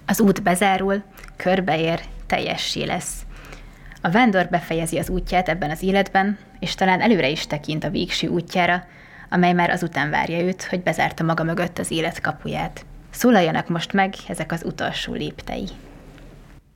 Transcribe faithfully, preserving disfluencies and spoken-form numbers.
Az út bezárul, körbeér, teljessé lesz. A vándor befejezi az útját ebben az életben, és talán előre is tekint a végső útjára, amely már azután várja őt, hogy bezárta maga mögött az élet kapuját. Szólaljanak most meg ezek az utolsó léptei.